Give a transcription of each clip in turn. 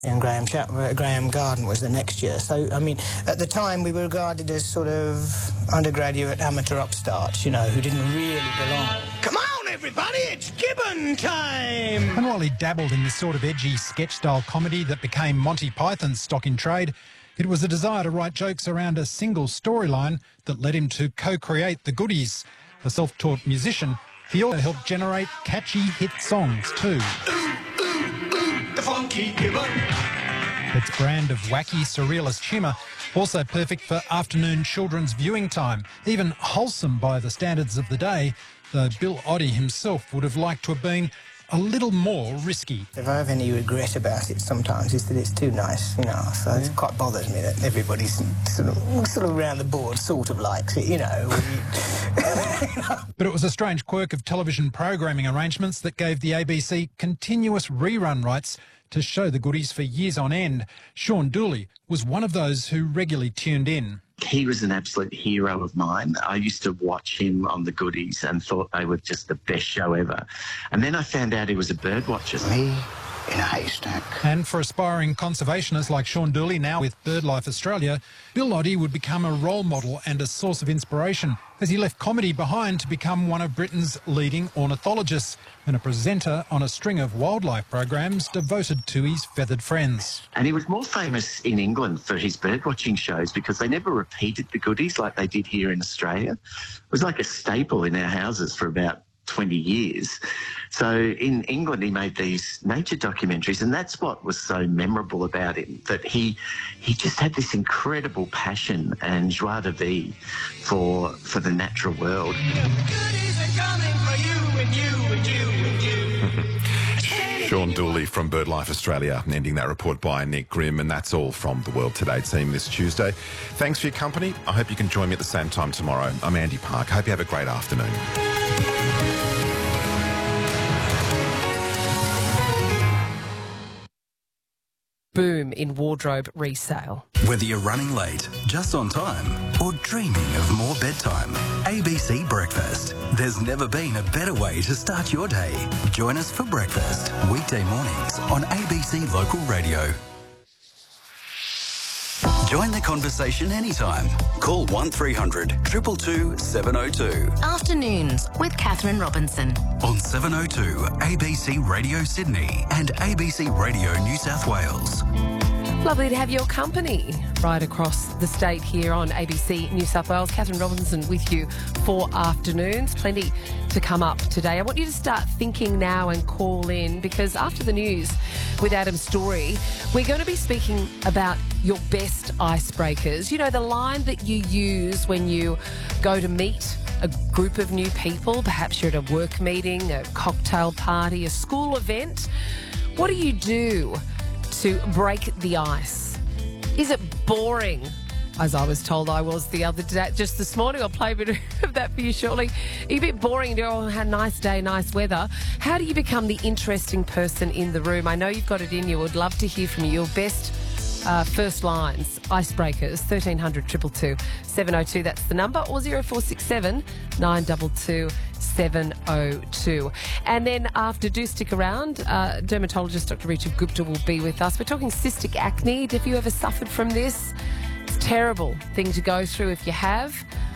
And Graham Garden was the next year. So, I mean, at the time we were regarded as sort of undergraduate amateur upstarts, you know, who didn't really belong. Come on, everybody, it's Gibbon time! And while he dabbled in this sort of edgy sketch-style comedy that became Monty Python's stock in trade, it was a desire to write jokes around a single storyline that led him to co-create The Goodies. A self-taught musician, he also helped generate catchy hit songs too. The funky Gibbon. Its brand of wacky, surrealist humour, also perfect for afternoon children's viewing time, even wholesome by the standards of the day, though Bill Oddie himself would have liked to have been a little more risky. If I have any regret about it sometimes, it's that it's too nice, you know, so it quite bothers me that everybody's sort of around the board sort of likes it, you know. But it was a strange quirk of television programming arrangements that gave the ABC continuous rerun rights to show The Goodies for years on end. Sean Dooley was one of those who regularly tuned in. He was an absolute hero of mine. I used to watch him on The Goodies and thought they were just the best show ever. And then I found out he was a bird watcher. Me in a haystack. And for aspiring conservationists like Sean Dooley, now with BirdLife Australia, Bill Oddie would become a role model and a source of inspiration as he left comedy behind to become one of Britain's leading ornithologists and a presenter on a string of wildlife programs devoted to his feathered friends. And he was more famous in England for his birdwatching shows because they never repeated The Goodies like they did here in Australia. It was like a staple in our houses for about 20 years. So in England, he made these nature documentaries, and that's what was so memorable about him, that he just had this incredible passion and joie de vivre for the natural world. Sean Dooley from BirdLife Australia, ending that report by Nick Grimm, and that's all from the World Today team this Tuesday. Thanks for your company. I hope you can join me at the same time tomorrow. I'm Andy Park. Hope you have a great afternoon. Boom in wardrobe resale. Whether you're running late, just on time, or dreaming of more bedtime, ABC Breakfast. There's never been a better way to start your day. Join us for breakfast, weekday mornings on ABC Local Radio. Join the conversation anytime. Call 1300 222 702. Afternoons with Catherine Robinson. On 702 ABC Radio Sydney and ABC Radio New South Wales. Lovely to have your company right across the state here on ABC New South Wales. Catherine Robinson with you for afternoons. Plenty to come up today. I want you to start thinking now and call in, because after the news with Adam Story, we're going to be speaking about your best icebreakers. You know, the line that you use when you go to meet a group of new people. Perhaps you're at a work meeting, a cocktail party, a school event. What do you do to break the ice? Is it boring? As I was told I was the other day, just this morning. I'll play a bit of that for you shortly. Are you a bit boring? Oh, had a nice day, nice weather. How do you become the interesting person in the room? I know you've got it in you. Would love to hear from you. Your best first lines, icebreakers, 1300 222 702. That's the number, or 0467 922 702. And then after, do stick around. Dermatologist Dr. Richard Gupta will be with us. We're talking cystic acne. Have you ever suffered from this? It's a terrible thing to go through if you have.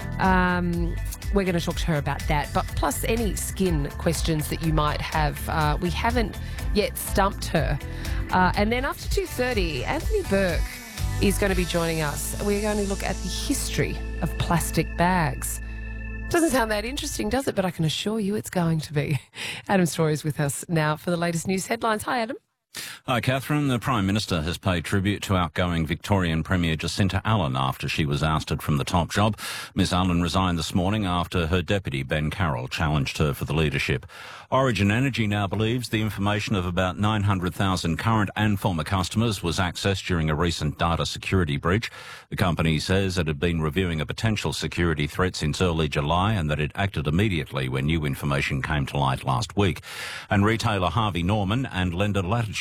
We're going to talk to her about that, but plus any skin questions that you might have. We haven't yet stumped her. And then after 2:30, Anthony Burke is going to be joining us. We're going to look at the history of plastic bags. Doesn't sound that interesting, does it? But I can assure you it's going to be. Adam Story is with us now for the latest news headlines. Hi, Adam. Hi, Catherine. The Prime Minister has paid tribute to outgoing Victorian Premier Jacinta Allen after she was ousted from the top job. Ms Allen resigned this morning after her deputy, Ben Carroll, challenged her for the leadership. Origin Energy now believes the information of about 900,000 current and former customers was accessed during a recent data security breach. The company says it had been reviewing a potential security threat since early July and that it acted immediately when new information came to light last week. And retailer Harvey Norman and lender Latitude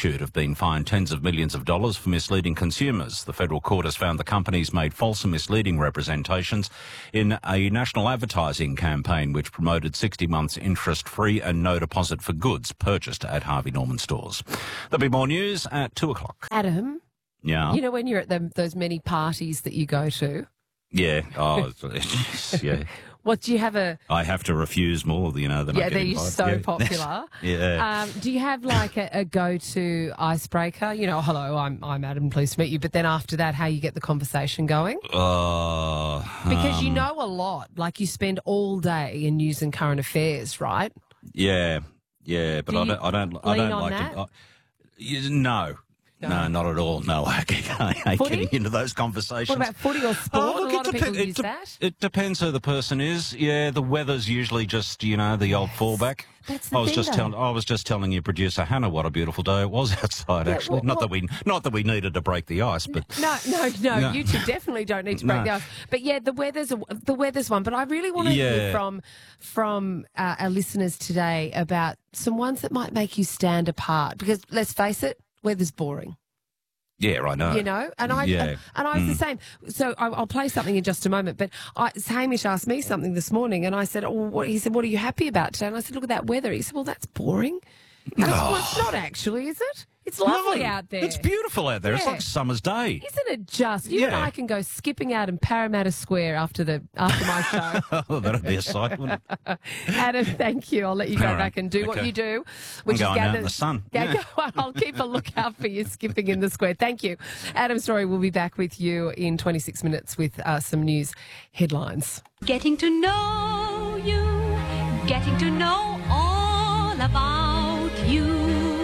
Magnitude have been fined tens of millions of dollars for misleading consumers. The federal court has found the companies made false and misleading representations in a national advertising campaign which promoted 60 months interest-free and no deposit for goods purchased at Harvey Norman stores. There'll be more news at 2 o'clock. Adam, Yeah. you know when you're at those many parties that you go to? Yeah. Oh, yeah. What, do you have I have to refuse more, than I get they're invited. so popular. Yeah. Do you have like a go-to icebreaker? You know, hello, I'm Adam, pleased to meet you. But then after that, how you get the conversation going? Because you know a lot. Like you spend all day in news and current affairs, right? Yeah, but I don't lean on like that? to. No, not at all. No, I hate getting into those conversations. What about footy or sport? Oh, look, a lot of people use that. It depends who the person is. Yeah, the weather's usually just the old fallback. That's the I was thing, just telling your producer Hannah what a beautiful day it was outside. Actually, not that we needed to break the ice, but no. You two definitely don't need to break the ice. But yeah, the weather's one. But I really want to hear from our listeners today about some ones that might make you stand apart. Because let's face it, weather's boring. Yeah, I know. You know, and I was the same. So I'll play something in just a moment. But Hamish asked me something this morning, and I said, he said, what are you happy about today? And I said, look at that weather. He said, well, that's boring. And I said, well, it's not actually, is it? It's lovely out there. It's beautiful out there. Yeah. It's like a summer's day. Isn't it just? You and I can go skipping out in Parramatta Square after my show. Oh, that'd be a sight, wouldn't it? Adam, thank you. I'll let you go back and do what you do. Which I'm going is out in the sun. I'll keep a lookout for you skipping in the square. Thank you. Adam Story will be back with you in 26 minutes with some news headlines. Getting to know you, getting to know all about you.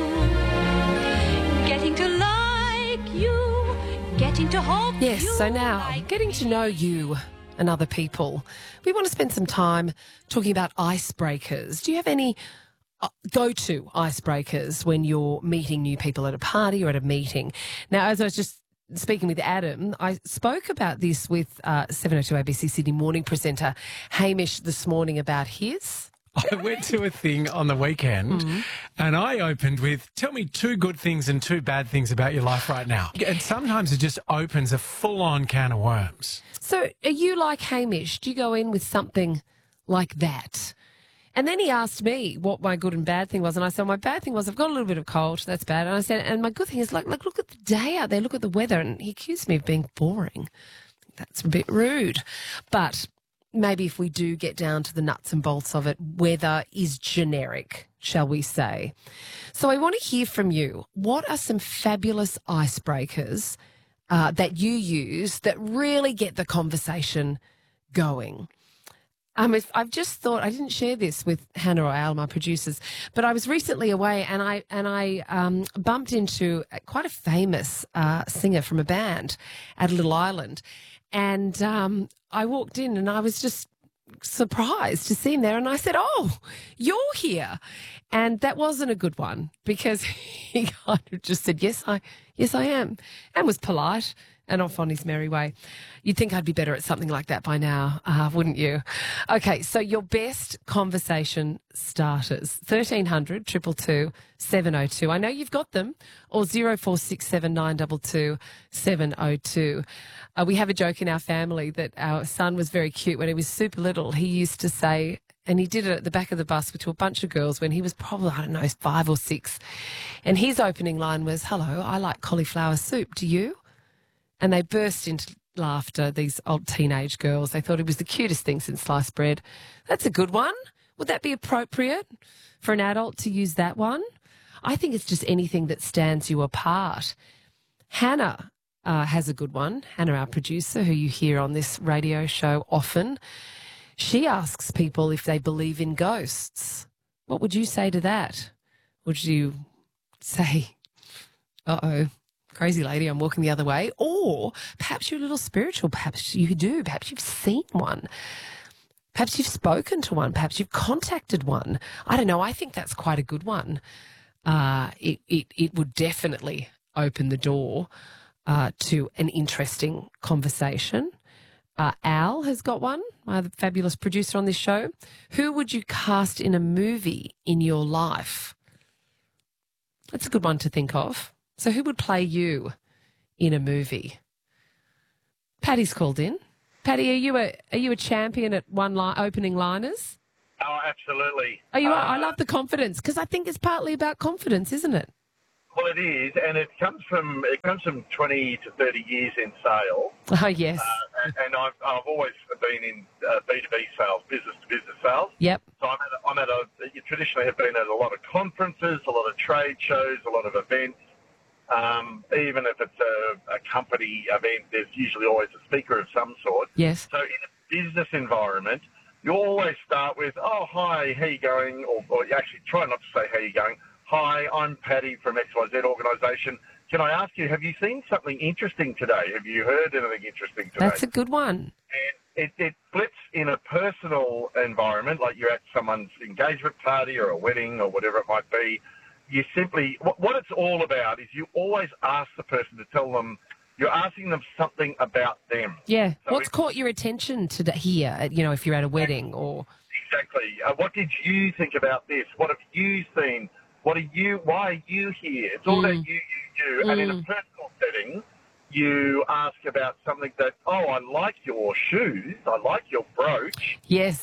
Getting to like you, getting to hope Yes, you so now, like getting to know you and other people. We want to spend some time talking about icebreakers. Do you have any go-to icebreakers when you're meeting new people at a party or at a meeting? Now, as I was just speaking with Adam, I spoke about this with 702 ABC Sydney morning presenter Hamish this morning about his. I went to a thing on the weekend and I opened with, tell me 2 good things and 2 bad things about your life right now. And sometimes it just opens a full-on can of worms. So are you like Hamish? Do you go in with something like that? And then he asked me what my good and bad thing was. And I said, my bad thing was I've got a little bit of cold. That's bad. And I said, and my good thing is, like look at the day out there. Look at the weather. And he accused me of being boring. That's a bit rude. But maybe if we do get down to the nuts and bolts of it, weather is generic, shall we say. So I want to hear from you. What are some fabulous icebreakers that you use that really get the conversation going? I've just thought, I didn't share this with Hannah or Al, my producers, but I was recently away and I bumped into quite a famous singer from a band at Little Island. And I walked in and I was just surprised to see him there. And I said, oh, you're here. And that wasn't a good one because he kind of just said, yes, I am, and was polite and off on his merry way. You'd think I'd be better at something like that by now, wouldn't you? Okay, so your best conversation starters, 1300 222 702. I know you've got them, or 0467 922 702. We have a joke in our family that our son was very cute when he was super little. He used to say, and he did it at the back of the bus to a bunch of girls when he was probably, 5 or 6. And his opening line was, hello, I like cauliflower soup. Do you? And they burst into laughter, these old teenage girls. They thought it was the cutest thing since sliced bread. That's a good one. Would that be appropriate for an adult to use that one? I think it's just anything that stands you apart. Hannah has a good one. Hannah, our producer, who you hear on this radio show often, she asks people if they believe in ghosts. What would you say to that? Would you say, uh-oh, crazy lady, I'm walking the other way? Or perhaps you're a little spiritual. Perhaps you do. Perhaps you've seen one. Perhaps you've spoken to one. Perhaps you've contacted one. I don't know. I think that's quite a good one. It would definitely open the door to an interesting conversation. Al has got one, the fabulous producer on this show. Who would you cast in a movie in your life? That's a good one to think of. So who would play you in a movie? Paddy's called in. Paddy, are you a champion at opening liners? Oh, absolutely. Are you? I love the confidence because I think it's partly about confidence, isn't it? Well, it is, and it comes from 20 to 30 years in sales. Oh, yes. And I've always been in B2B sales, business to business sales. Yep. So you traditionally have been at a lot of conferences, a lot of trade shows, a lot of events. Even if it's a company event, there's usually always a speaker of some sort. Yes. So in a business environment, you always start with, oh, hi, how you going? Or you actually try not to say how you going. Hi, I'm Paddy from XYZ organisation. Can I ask you, have you seen something interesting today? Have you heard anything interesting today? That's a good one. And it flips in a personal environment, like you're at someone's engagement party or a wedding or whatever it might be. You simply, what it's all about is you always ask the person to tell them, you're asking them something about them. Yeah. So What's caught your attention here, if you're at a wedding or... Exactly. What did you think about this? What have you seen? Why are you here? It's all about you. And in a personal setting, you ask about something that, oh, I like your shoes, I like your brooch. Yes.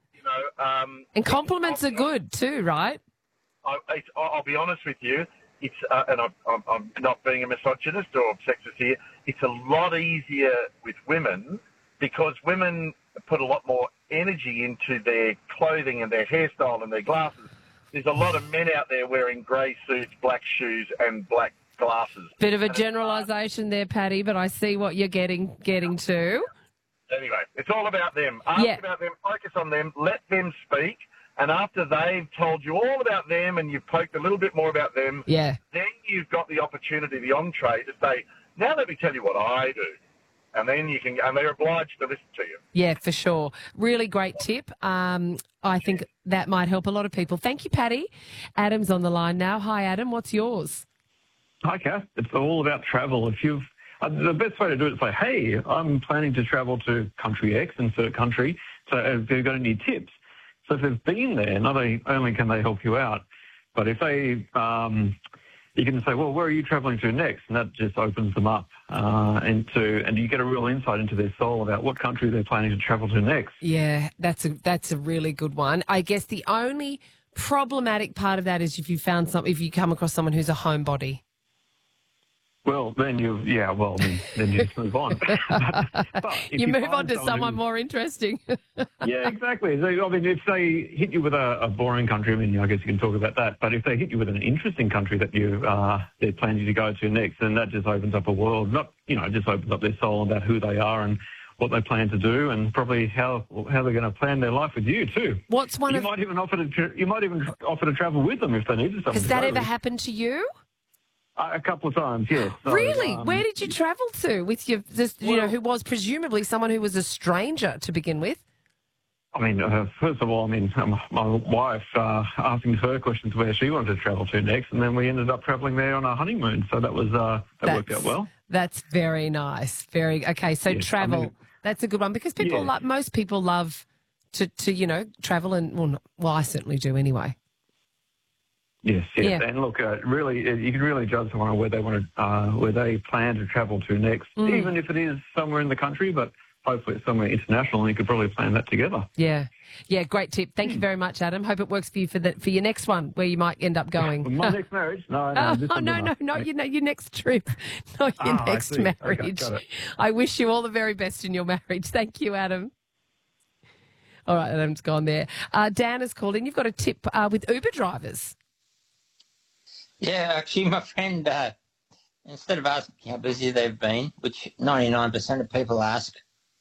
And compliments are good too, right? I'll be honest with you. It's and I'm not being a misogynist or sexist here. It's a lot easier with women because women put a lot more energy into their clothing and their hairstyle and their glasses. There's a lot of men out there wearing grey suits, black shoes, and black glasses. Bit of a generalisation there, Paddy, but I see what you're getting to. Anyway, it's all about them. Ask about them, focus on them, let them speak. And after they've told you all about them and you've poked a little bit more about them, then you've got the opportunity, the entree, to say, now let me tell you what I do. And then you can, and they're obliged to listen to you. Yeah, for sure. Really great tip. I think that might help a lot of people. Thank you, Paddy. Adam's on the line now. Hi, Adam. What's yours? Hi, Kath. It's all about travel. If you've the best way to do it is say, hey, I'm planning to travel to country X, insert country. So have you got any tips? So if they've been there, not only can they help you out, but if they, you can say, well, where are you travelling to next? And that just opens them up and you get a real insight into their soul about what country they're planning to travel to next. Yeah, that's a really good one. I guess the only problematic part of that is if you come across someone who's a homebody. Well, then you just move on. But you move on to someone more interesting. Yeah, exactly. So, I mean, if they hit you with a boring country, I mean, I guess you can talk about that. But if they hit you with an interesting country that they're planning to go to next, then that just opens up a world. It just opens up their soul about who they are and what they plan to do, and probably how they're going to plan their life with you too. You might even offer to travel with them if they needed something. Has that ever happened to you? A couple of times, yes. So, really? Where did you travel to with who was presumably someone who was a stranger to begin with? I mean, first of all, my wife asking her questions where she wanted to travel to next, and then we ended up travelling there on our honeymoon. So that was that worked out well. That's very nice. Okay. So travel, that's a good one because most people love to travel, and well, I certainly do anyway. Yes. Yeah. And look, really, you can really judge someone on where they plan to travel to next, even if it is somewhere in the country, but hopefully it's somewhere international, and you could probably plan that together. Yeah, great tip. Thank you very much, Adam. Hope it works for you for your next one, where you might end up going. My next marriage? No, not your next trip, not your next marriage. Okay, I wish you all the very best in your marriage. Thank you, Adam. All right, Adam's gone there. Dan has called in. You've got a tip with Uber drivers. Yeah, actually, my friend, instead of asking how busy they've been, which 99% of people ask,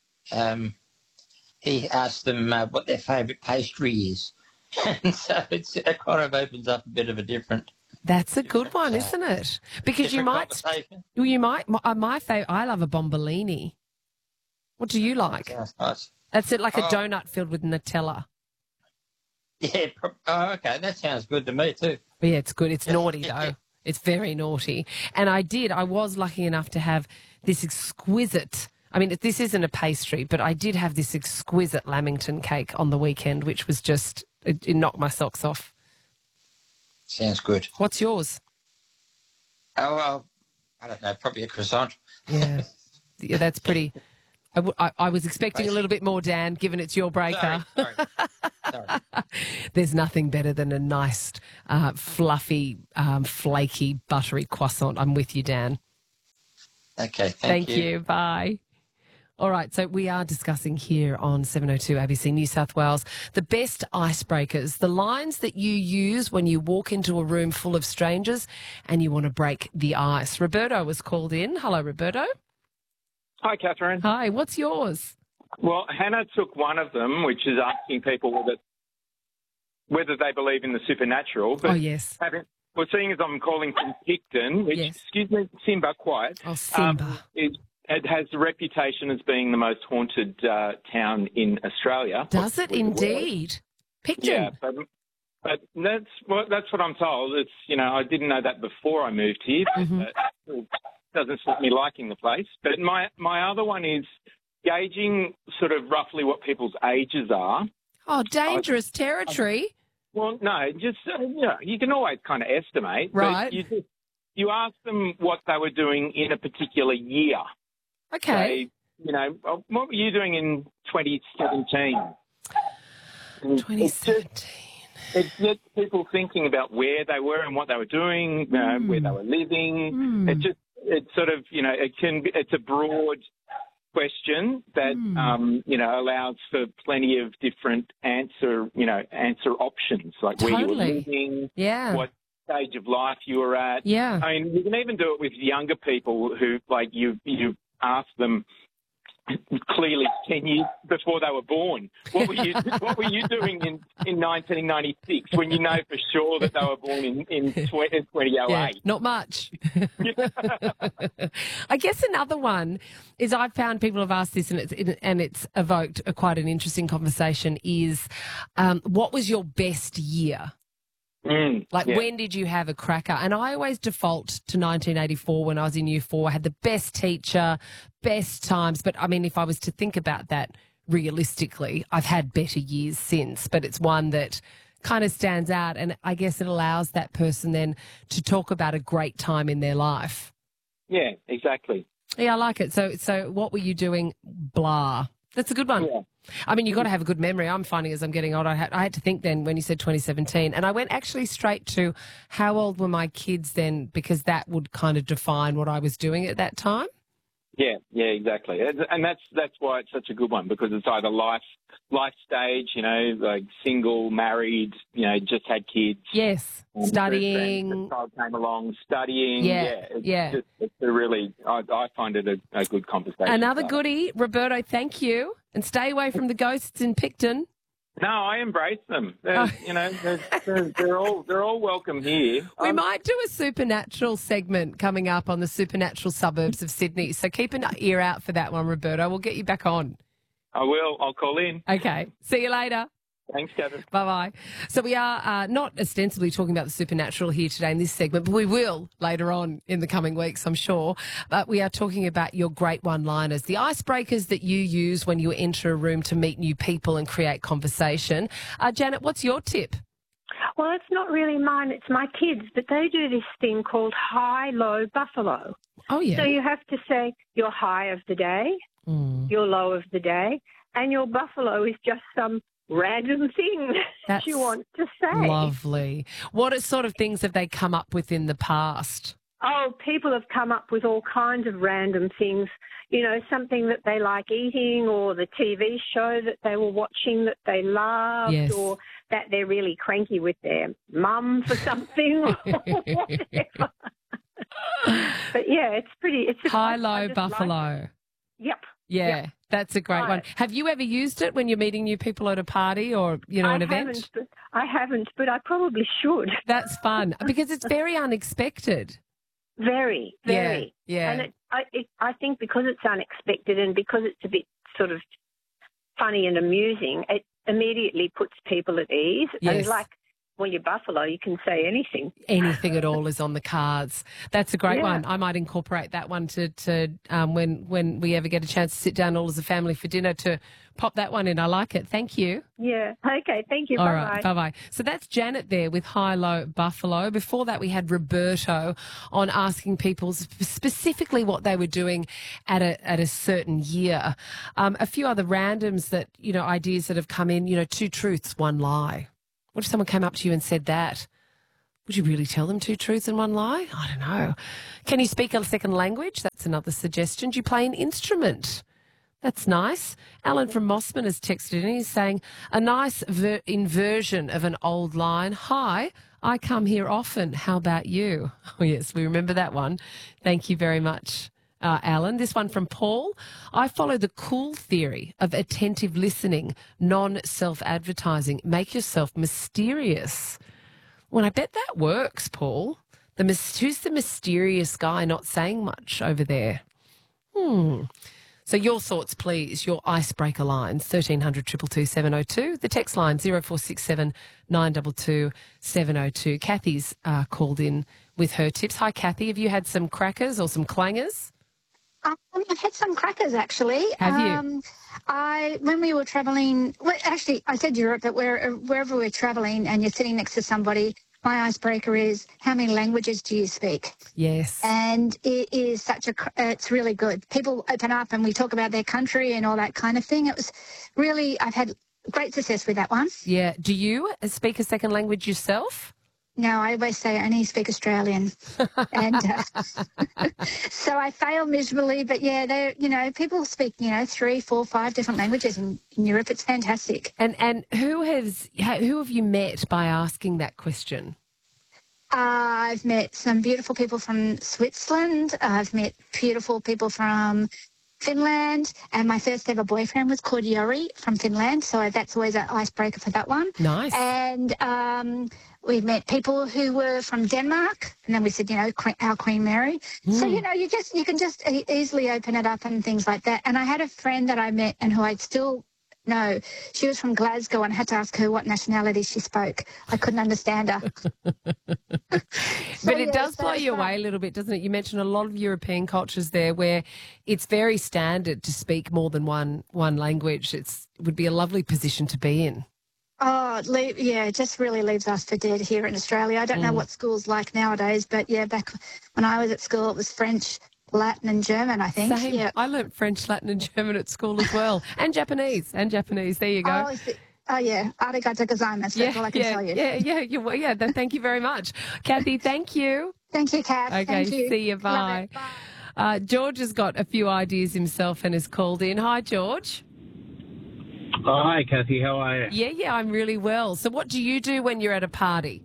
he asked them what their favourite pastry is. And so it kind of opens up a bit of a different... That's a good one, isn't it? Because I love a bombolini. What do you like? Sounds nice. That's it, like a donut filled with Nutella. Yeah, okay, that sounds good to me too. Yeah, it's good. It's naughty though. It's very naughty. And I was lucky enough to have this exquisite, this isn't a pastry, but I did have this exquisite Lamington cake on the weekend, which was just, it knocked my socks off. Sounds good. What's yours? Oh, well, I don't know, probably a croissant. Yeah, that's pretty. I was expecting a little bit more, Dan, given it's your breaker. Sorry. There's nothing better than a nice, fluffy, flaky, buttery croissant. I'm with you, Dan. Okay, thank you. Bye. All right, so we are discussing here on 702 ABC New South Wales the best icebreakers, the lines that you use when you walk into a room full of strangers and you want to break the ice. Roberto was called in. Hello, Roberto. Hi, Catherine. Hi, what's yours? Well, Hannah took one of them, which is asking people whether they believe in the supernatural. But oh, yes. Seeing as I'm calling from Picton, which, excuse me, Simba, quiet. Oh, Simba. It has the reputation as being the most haunted town in Australia. Does it indeed? Picton? Yeah, but that's what I'm told. It's, I didn't know that before I moved here. But it doesn't stop me liking the place. But my other one is gauging sort of roughly what people's ages are. Oh, dangerous territory. Well, no, just, you can always kind of estimate. Right. But you ask them what they were doing in a particular year. Okay. So, what were you doing in 2017? 2017. It gets people thinking about where they were and what they were doing, where they were living. It's sort of, it's a broad question that, allows for plenty of different answer options, like where you were living, what stage of life you were at. Yeah. I mean, you can even do it with younger people who, like, you ask them clearly 10 years before they were born. What were you doing in 1996 when you know for sure that they were born in 2008? Yeah, not much. I guess another one is I've found people have asked this and it's evoked quite an interesting conversation is what was your best year? When did you have a cracker? And I always default to 1984 when I was in Year 4. I had the best teacher, best times. But, I mean, if I was to think about that realistically, I've had better years since. But it's one that kind of stands out. And I guess it allows that person then to talk about a great time in their life. Yeah, exactly. Yeah, I like it. So what were you doing? Blah. That's a good one. Yeah. I mean, you've got to have a good memory. I'm finding as I'm getting older, I had to think then when you said 2017. And I went actually straight to how old were my kids then, because that would kind of define what I was doing at that time. Yeah, exactly. And that's why it's such a good one, because it's either life stage, like single, married, just had kids. Yes, studying. The child came along, studying. Yeah. It's a really, I find it a good conversation. Another goodie, Roberto, thank you. And stay away from the ghosts in Picton. No, I embrace them. They're all welcome here. We might do a supernatural segment coming up on the supernatural suburbs of Sydney. So keep an ear out for that one, Roberto. We'll get you back on. I will. I'll call in. Okay. See you later. Thanks, Kevin. Bye-bye. So we are not ostensibly talking about the supernatural here today in this segment, but we will later on in the coming weeks, I'm sure. But we are talking about your great one-liners, the icebreakers that you use when you enter a room to meet new people and create conversation. Janet, what's your tip? Well, it's not really mine, it's my kids, but they do this thing called high-low buffalo. Oh, yeah. So you have to say your high of the day, your low of the day, and your buffalo is just some random thing that you want to say. Lovely. What sort of things have they come up with in the past? Oh, people have come up with all kinds of random things, something that they like eating, or the TV show that they were watching that they loved, or that they're really cranky with their mum for something, or whatever. But yeah, it's high-low buffalo. Yep. Yeah. Yep. That's a great one. Have you ever used it when you're meeting new people at a party or, an event? I haven't, but I probably should. That's fun because it's very unexpected. Very, very. Yeah. And I think because it's unexpected and because it's a bit sort of funny and amusing, it immediately puts people at ease. Yes. And like Well, you're Buffalo, you can say anything. Anything at all is on the cards. That's a great Yeah. one. I might incorporate that one to when we ever get a chance to sit down all as a family for dinner to pop that one in. I like it. Thank you. Yeah. Okay, thank you. All Bye-bye. right, bye-bye. So that's Janet there with High-Low Buffalo. Before that, we had Roberto on asking people specifically what they were doing at a certain year. A few other randoms that, ideas that have come in, 2 truths, 1 lie. What if someone came up to you and said that? Would you really tell them 2 truths and 1 lie? I don't know. Can you speak a second language? That's another suggestion. Do you play an instrument? That's nice. Alan from Mossman has texted in. He's saying, a nice inversion of an old line. Hi, I come here often. How about you? Oh, yes, we remember that one. Thank you very much, Alan. This one from Paul. I follow the cool theory of attentive listening, non-self-advertising. Make yourself mysterious. Well, I bet that works, Paul. Who's the mysterious guy not saying much over there? So your thoughts, please. Your icebreaker lines, 1300 222 702. The text line, 0467 922 702. Kathy's called in with her tips. Hi, Kathy. Have you had some crackers or some clangers? I've had some crackers, actually. Have you? When we were travelling, well, actually, I said Europe, but wherever we're travelling and you're sitting next to somebody, my icebreaker is, how many languages do you speak? Yes. And it is it's really good. People open up and we talk about their country and all that kind of thing. It was really, I've had great success with that one. Yeah. Do you speak a second language yourself? No, I always say I only speak Australian. And so I fail miserably. But, yeah, people speak, 3, 4, 5 different languages in Europe. It's fantastic. And who have you met by asking that question? I've met some beautiful people from Switzerland. I've met beautiful people from Finland. And my first ever boyfriend was called Jori from Finland. So that's always an icebreaker for that one. Nice. And we've met people who were from Denmark, and then we said, our Queen Mary. So, you can just easily open it up and things like that. And I had a friend that I met and who I still know. She was from Glasgow and I had to ask her what nationality she spoke. I couldn't understand her. But it does blow you away a little bit, doesn't it? You mentioned a lot of European cultures there where it's very standard to speak more than one language. It would be a lovely position to be in. Oh, it just really leaves us for dead here in Australia. I don't know what school's like nowadays, but, yeah, back when I was at school, it was French, Latin and German, I think. Same. Yeah. I learnt French, Latin and German at school as well. And Japanese. There you go. Oh, yeah. Arigato gozaimasu. That's all I can tell you. Yeah. Thank you very much. Kathy, thank you. Thank you, Kath. Okay, Thank you. see you. Bye. George has got a few ideas himself and has called in. Hi, George. Oh, hi, Kathy. How are you? Yeah, I'm really well. So what do you do when you're at a party?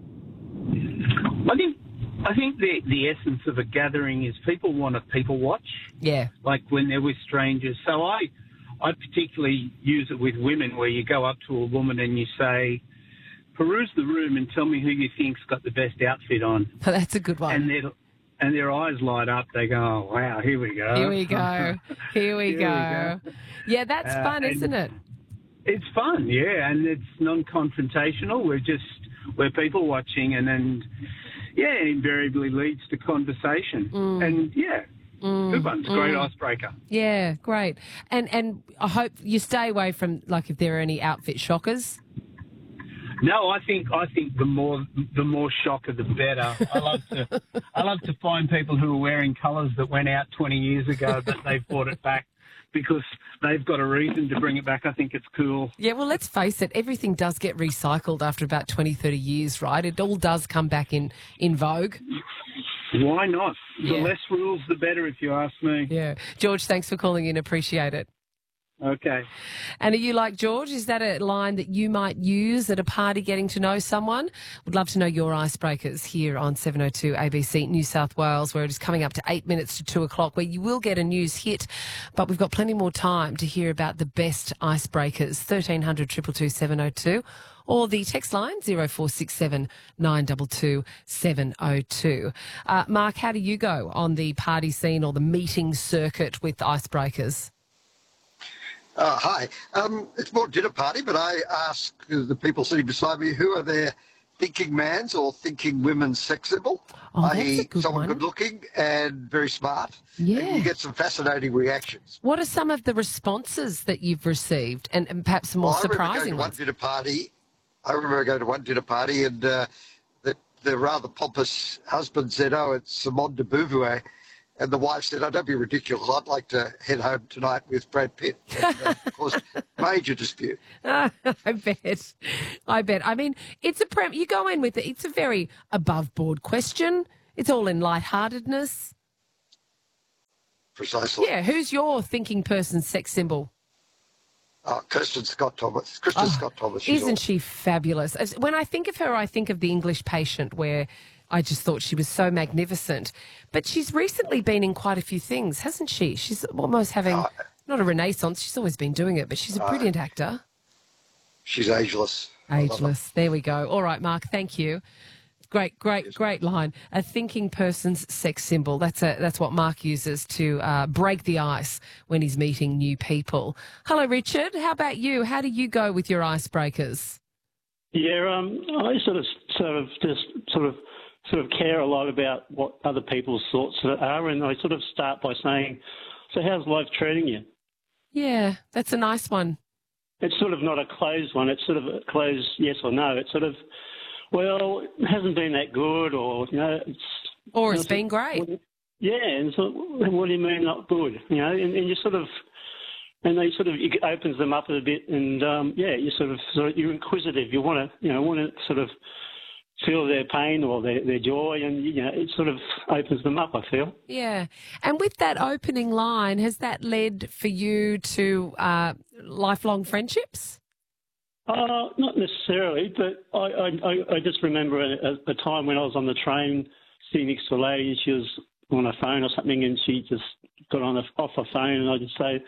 I think the essence of a gathering is people want to people watch. Yeah. Like when they're with strangers. So I particularly use it with women where you go up to a woman and you say, peruse the room and tell me who you think's got the best outfit on. Oh, that's a good one. And their eyes light up. They go, oh, wow, here we go. Here we go. Yeah, that's fun, isn't it? It's fun, yeah, and it's non-confrontational. We're people watching, and then, yeah, it invariably leads to conversation. And, yeah, good one. It's a great icebreaker. Yeah, great. And I hope you stay away from, like, if there are any outfit shockers. No, I think the more shocker the better. I love to find people who are wearing colours that went out 20 years ago, but they've brought it back because they've got a reason to bring it back. I think it's cool. Yeah, well, let's face it, everything does get recycled after about 20, 30 years, right? It all does come back in vogue. Why not? The less rules, the better, if you ask me. Yeah. George, thanks for calling in. Appreciate it. Okay. And are you like George? Is that a line that you might use at a party getting to know someone? Would love to know your icebreakers here on 702 ABC New South Wales, where it is coming up to 8 minutes to 2 o'clock, where you will get a news hit, but we've got plenty more time to hear about the best icebreakers. 1300 222 702 or the text line 0467 922 702. Mark, how do you go on the party scene or the meeting circuit with icebreakers? Hi. It's more dinner party, but I ask the people sitting beside me who are their thinking man's or thinking women's sex symbol. Oh, that's a good someone one. good looking and very smart. Yeah. And you get some fascinating reactions. What are some of the responses that you've received, and perhaps some more surprising ones? I remember going to one dinner party and the rather pompous husband said, "Oh, it's Simone de Beauvoir." And the wife said, "Oh, don't be ridiculous. I'd like to head home tonight with Brad Pitt." And, of course, major dispute. I bet. I mean, it's you go in with it. It's a very above-board question. It's all in lightheartedness. Precisely. Yeah, who's your thinking person's sex symbol? Kirsten Scott Thomas. Kristen Scott Thomas. Isn't she fabulous? When I think of her, I think of The English Patient, where I just thought she was so magnificent. But she's recently been in quite a few things, hasn't she? She's almost having, not a renaissance, she's always been doing it, but she's a brilliant actor. She's ageless. Ageless. There we go. All right, Mark, thank you. Great line. A thinking person's sex symbol. That's what Mark uses to break the ice when he's meeting new people. Hello, Richard. How about you? How do you go with your icebreakers? Yeah, I sort of care a lot about what other people's thoughts are, and I sort of start by saying, "So how's life treating you?" Yeah, that's a nice one. It's sort of not a closed one. It's sort of a closed yes or no. It's sort of, well, it hasn't been that good, or it's been great. Yeah, and so what do you mean not good? And you sort of, and it opens them up a bit, and you sort of you're inquisitive. You want to sort of feel their pain or their joy, and it sort of opens them up, I feel. Yeah, and with that opening line, has that led for you to lifelong friendships? Not necessarily, but I just remember a time when I was on the train sitting next to a lady. She was on a phone or something, and she just got off her phone, and I just say,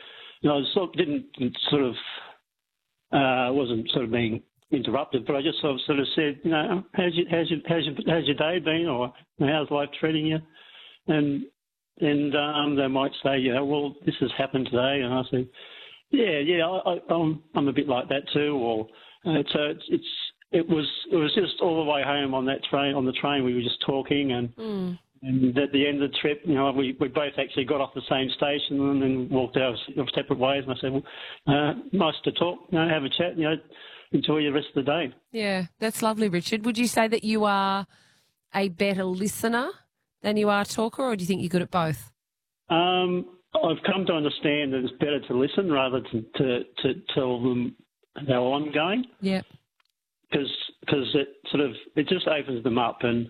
wasn't sort of being interrupted, but I just sort of said, how's your day been, or how's life treating you? And they might say, well, this has happened today, and I say, I'm a bit like that too. Or so it was just all the way home on the train we were just talking, and at the end of the trip, we both actually got off the same station and then walked our separate ways. And I said, well, nice to talk, have a chat, enjoy the rest of the day. Yeah, that's lovely, Richard. Would you say that you are a better listener than you are a talker, or do you think you're good at both? I've come to understand that it's better to listen rather to tell them how I'm going. Yeah. Because it just opens them up, and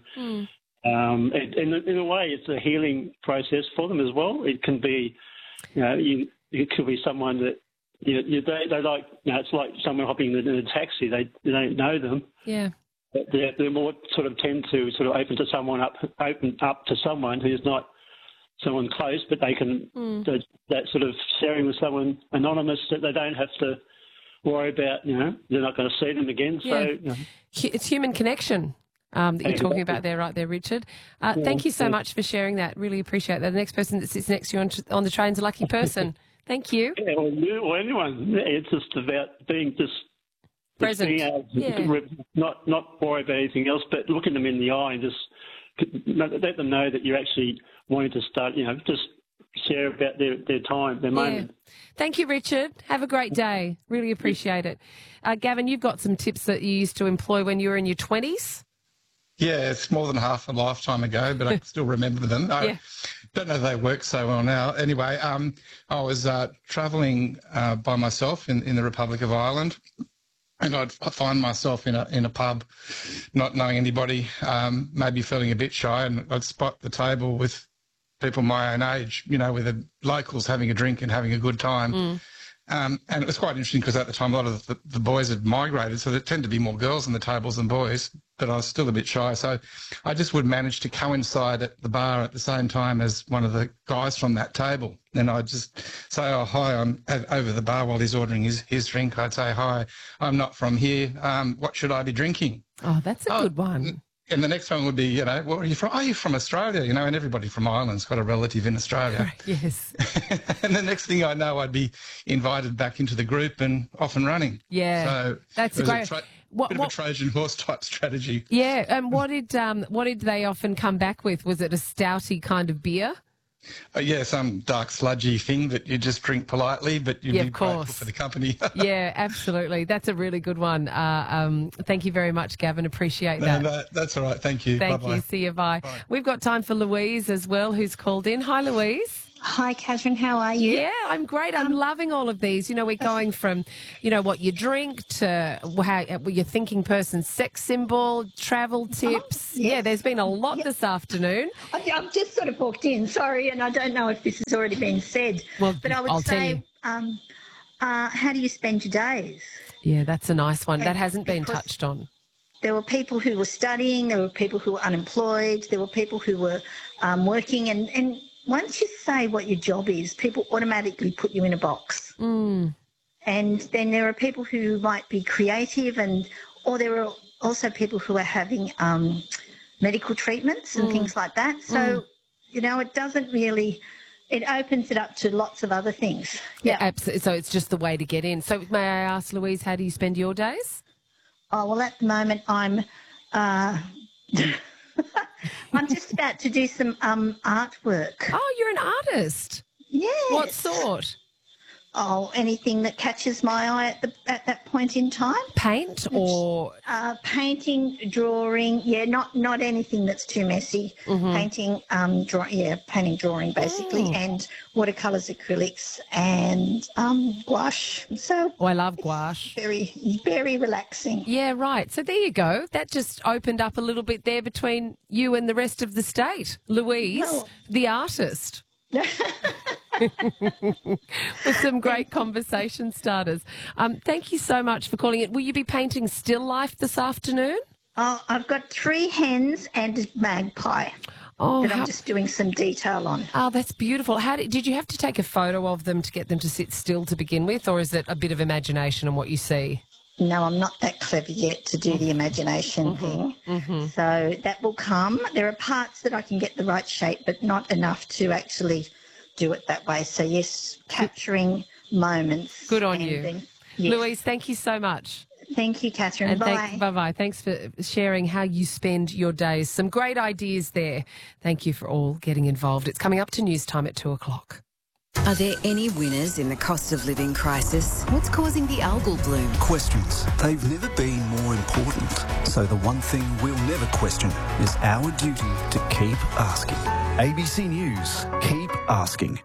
in a way it's a healing process for them as well. It can be, it could be someone that they like. It's like someone hopping in a taxi. They don't know them. Yeah. But they're more sort of tend to sort of open up to someone who's not someone close, but they can that sort of sharing with someone anonymous that they don't have to worry about. They're not going to see them again. Yeah. So it's human connection that you're talking about there, right there, Richard. Thank you so much for sharing that. Really appreciate that. The next person that sits next to you on the train's a lucky person. Thank you. Yeah, or you or anyone. It's just about being just present. Being able to not worry about anything else, but looking them in the eye and just let them know that you're actually wanting to start, just share about their time, their moment. Thank you, Richard. Have a great day. Really appreciate it. Gavin, you've got some tips that you used to employ when you were in your 20s? Yeah, it's more than half a lifetime ago, but I can still remember them. I don't know if they work so well now. Anyway, I was travelling by myself in the Republic of Ireland, and I'd find myself in a pub, not knowing anybody, maybe feeling a bit shy, and I'd spot the table with people my own age, with the locals having a drink and having a good time. And it was quite interesting because at the time a lot of the boys had migrated, so there tended to be more girls on the tables than boys, but I was still a bit shy. So I just would manage to coincide at the bar at the same time as one of the guys from that table. And I'd just say, oh, hi, I'm over the bar while he's ordering his drink. I'd say, hi, I'm not from here. What should I be drinking? Oh, that's a good one. And the next one would be, where are you from? Oh, you're from Australia, and everybody from Ireland's got a relative in Australia. Yes. And the next thing I know, I'd be invited back into the group and off and running. Yeah. So that's great. Bit of a Trojan horse type strategy. Yeah, and what did they often come back with? Was it a stouty kind of beer? Yeah, some dark sludgy thing that you just drink politely, but you'd be grateful for the company. Yeah, absolutely. That's a really good one. Thank you very much, Gavin. Appreciate that. No, that's all right. Thank you. Thank Bye-bye. you. See you. Bye. We've got time for Louise as well, who's called in. Hi, Louise. Hi, Catherine. How are you? Yeah, I'm great. I'm loving all of these. You know, we're going from, what you drink to how your thinking person's sex symbol, travel tips. Yeah, there's been a lot this afternoon. I've just sort of walked in, sorry, and I don't know if this has already been said. Well, but I would say, how do you spend your days? Yeah, that's a nice one. That hasn't been touched on. There were people who were studying, there were people who were unemployed, there were people who were working, and once you say what your job is, people automatically put you in a box. Mm. And then there are people who might be creative, or there are also people who are having medical treatments and things like that. So, it doesn't really, it opens it up to lots of other things. Yeah, absolutely. So it's just the way to get in. So may I ask, Louise, how do you spend your days? Oh, well, at the moment I'm... I'm just about to do some artwork. Oh, you're an artist? Yes. What sort? Oh, anything that catches my eye at that point in time. Paint or? Painting, drawing, not anything that's too messy. Mm-hmm. Painting, painting, drawing basically, and watercolours, acrylics and gouache. So I love gouache. Very, very relaxing. Yeah, right. So there you go. That just opened up a little bit there between you and the rest of the state. Louise, the artist. With some great conversation starters. Thank you so much for calling it. Will you be painting still life this afternoon? Oh, I've got 3 hens and a magpie that I'm just doing some detail on. Oh, that's beautiful. Did you have to take a photo of them to get them to sit still to begin with, or is it a bit of imagination on what you see? No, I'm not that clever yet to do the imagination thing. Mm-hmm. So that will come. There are parts that I can get the right shape, but not enough to actually do it that way. So, yes, capturing moments. Good on you. Yes. Louise, thank you so much. Thank you, Catherine. And bye. Bye-bye. Thanks for sharing how you spend your days. Some great ideas there. Thank you for all getting involved. It's coming up to news time at 2 o'clock. Are there any winners in the cost of living crisis? What's causing the algal bloom? Questions. They've never been more important. So the one thing we'll never question is our duty to keep asking. ABC News. Keep asking.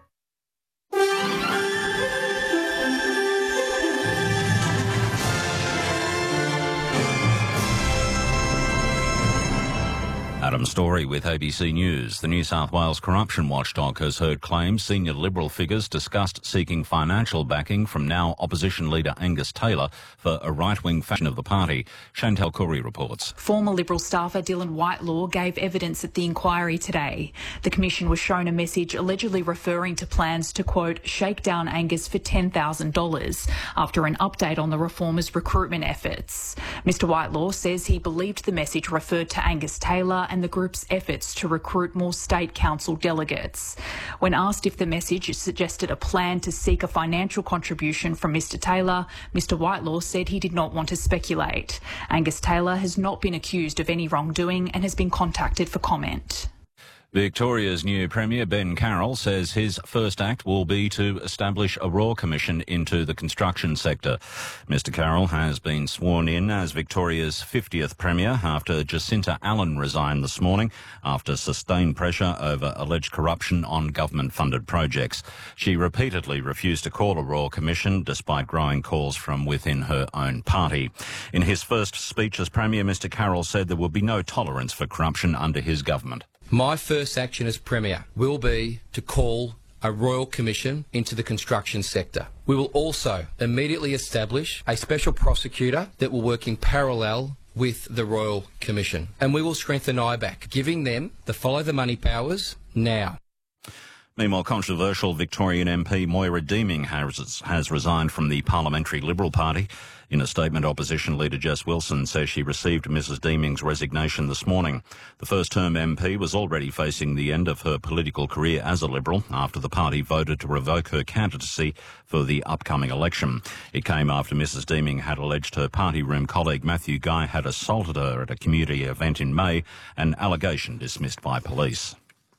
Adam Story with ABC News. The New South Wales Corruption Watchdog has heard claims senior Liberal figures discussed seeking financial backing from now opposition leader Angus Taylor for a right-wing faction of the party. Chantal Curry reports. Former Liberal staffer Dylan Whitelaw gave evidence at the inquiry today. The Commission was shown a message allegedly referring to plans to, quote, shake down Angus for $10,000 after an update on the reformer's recruitment efforts. Mr Whitelaw says he believed the message referred to Angus Taylor and the group's efforts to recruit more state council delegates. When asked if the message suggested a plan to seek a financial contribution from Mr Taylor, Mr Whitelaw said he did not want to speculate. Angus Taylor has not been accused of any wrongdoing and has been contacted for comment. Victoria's new Premier, Ben Carroll, says his first act will be to establish a Royal Commission into the construction sector. Mr Carroll has been sworn in as Victoria's 50th Premier after Jacinta Allen resigned this morning after sustained pressure over alleged corruption on government-funded projects. She repeatedly refused to call a Royal Commission despite growing calls from within her own party. In his first speech as Premier, Mr Carroll said there will be no tolerance for corruption under his government. My first action as Premier will be to call a Royal Commission into the construction sector. We will also immediately establish a special prosecutor that will work in parallel with the Royal Commission. And we will strengthen IBAC, giving them the follow the money powers now. Meanwhile, controversial Victorian MP Moira Deeming has resigned from the Parliamentary Liberal Party. In a statement, opposition leader Jess Wilson says she received Mrs Deeming's resignation this morning. The first-term MP was already facing the end of her political career as a Liberal after the party voted to revoke her candidacy for the upcoming election. It came after Mrs Deeming had alleged her party room colleague Matthew Guy had assaulted her at a community event in May, an allegation dismissed by police.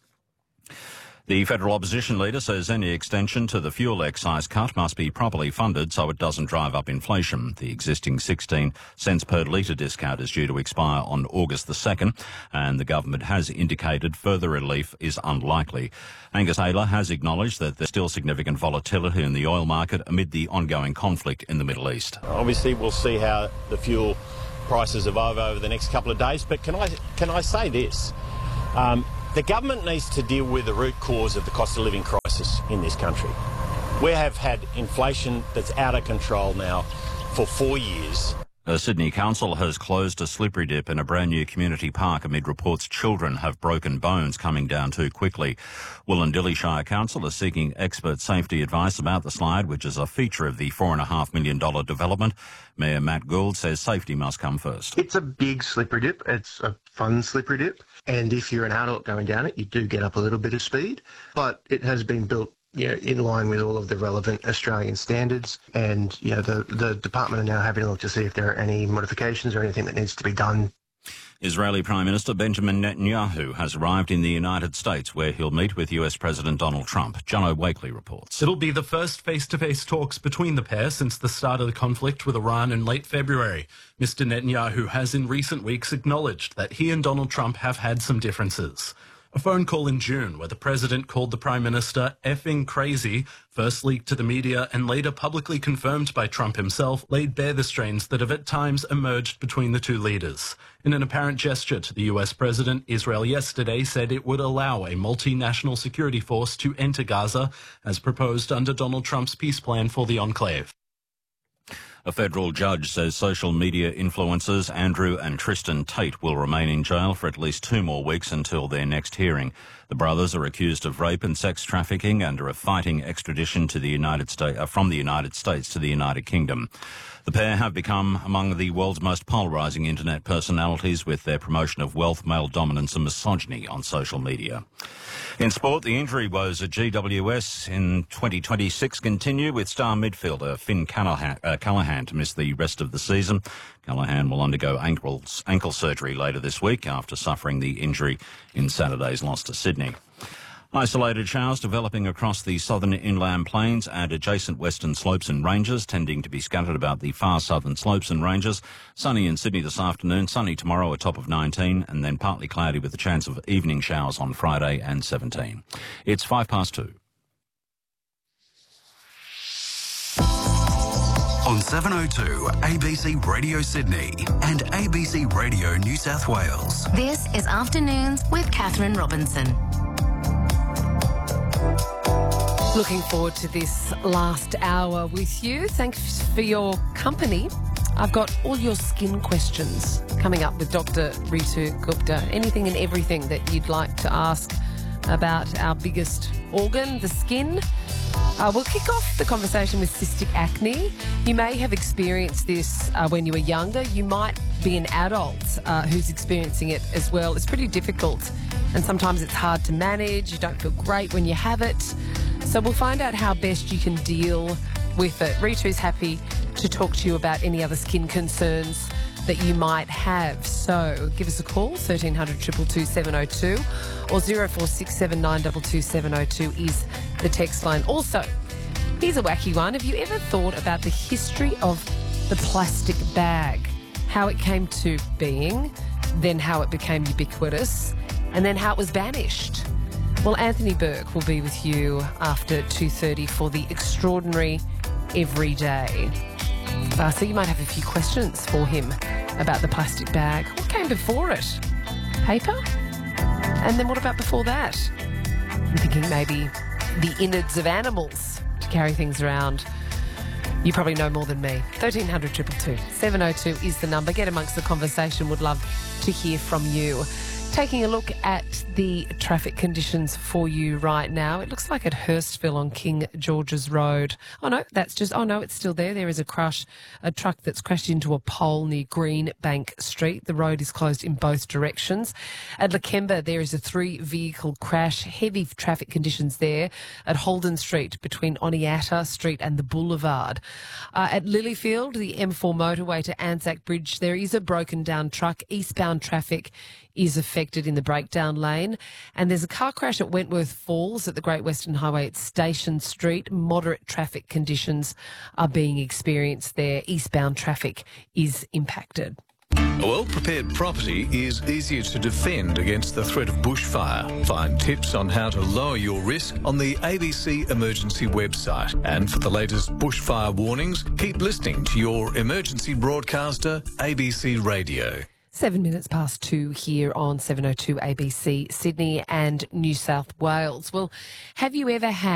The federal opposition leader says any extension to the fuel excise cut must be properly funded so it doesn't drive up inflation. The existing 16 cents per litre discount is due to expire on August the 2nd, and the government has indicated further relief is unlikely. Angus Taylor has acknowledged that there's still significant volatility in the oil market amid the ongoing conflict in the Middle East. Obviously, we'll see how the fuel prices evolve over the next couple of days, but can I say this? The government needs to deal with the root cause of the cost of living crisis in this country. We have had inflation that's out of control now for 4 years. A Sydney council has closed a slippery dip in a brand new community park amid reports children have broken bones coming down too quickly. Wollondilly Shire Council is seeking expert safety advice about the slide, which is a feature of the $4.5 million development. Mayor Matt Gould says safety must come first. It's a big slippery dip. It's a fun slippery dip. And if you're an adult going down it, you do get up a little bit of speed. But it has been built in line with all of the relevant Australian standards, and the department are now having a look to see if there are any modifications or anything that needs to be done. Israeli Prime Minister Benjamin Netanyahu has arrived in the United States, where he'll meet with US President Donald Trump. Jono Wakely reports. It'll be the first face-to-face talks between the pair since the start of the conflict with Iran in late February. Mr. Netanyahu has in recent weeks acknowledged that he and Donald Trump have had some differences. A phone call in June where the president called the Prime Minister effing crazy, first leaked to the media and later publicly confirmed by Trump himself, laid bare the strains that have at times emerged between the two leaders. In an apparent gesture to the US president, Israel yesterday said it would allow a multinational security force to enter Gaza, as proposed under Donald Trump's peace plan for the enclave. A federal judge says social media influencers Andrew and Tristan Tate will remain in jail for at least 2 more weeks until their next hearing. The brothers are accused of rape and sex trafficking and are fighting extradition to the United States from the United States to the United Kingdom. The pair have become among the world's most polarising internet personalities with their promotion of wealth, male dominance and misogyny on social media. In sport, the injury woes at GWS in 2026 continue, with star midfielder Finn Callaghan to miss the rest of the season. Callaghan will undergo ankle surgery later this week after suffering the injury in Saturday's loss to Sydney. Isolated showers developing across the southern inland plains and adjacent western slopes and ranges, tending to be scattered about the far southern slopes and ranges. Sunny in Sydney this afternoon, sunny tomorrow, a top of 19, and then partly cloudy with a chance of evening showers on Friday and 17. It's 2:05. On 702 ABC Radio Sydney and ABC Radio New South Wales. This is Afternoons with Catherine Robinson. Looking forward to this last hour with you. Thanks for your company. I've got all your skin questions coming up with Dr. Ritu Gupta. Anything and everything that you'd like to ask about our biggest organ, the skin. We'll kick off the conversation with cystic acne. You may have experienced this when you were younger. You might be an adult who's experiencing it as well. It's pretty difficult and sometimes it's hard to manage. You don't feel great when you have it. So we'll find out how best you can deal with it. Ritu's happy to talk to you about any other skin concerns that you might have. So give us a call, 1300 222 702 or 0467 922 702 is the text line. Also, here's a wacky one. Have you ever thought about the history of the plastic bag? How it came to being, then how it became ubiquitous, and then how it was banished? Well, Anthony Burke will be with you after 2:30 for the Extraordinary Everyday. So you might have a few questions for him about the plastic bag. What came before it? Paper? And then what about before that? I'm thinking maybe the innards of animals to carry things around. You probably know more than me. 1300 222 702 is the number. Get amongst the conversation. Would love to hear from you. Taking a look at the traffic conditions for you right now. It looks like at Hurstville on King George's Road. It's still there. There is a truck that's crashed into a pole near Greenbank Street. The road is closed in both directions. At Lakemba, there is a 3-vehicle crash. Heavy traffic conditions there at Holden Street between Oniata Street and the Boulevard. At Lilyfield, the M4 motorway to Anzac Bridge, there is a broken down truck. Eastbound traffic is affected in the breakdown lane. And there's a car crash at Wentworth Falls at the Great Western Highway at Station Street. Moderate traffic conditions are being experienced there. Eastbound traffic is impacted. A well-prepared property is easier to defend against the threat of bushfire. Find tips on how to lower your risk on the ABC Emergency website. And for the latest bushfire warnings, keep listening to your emergency broadcaster, ABC Radio. 7 minutes past 2 here on 702 ABC Sydney and New South Wales. Well, have you ever had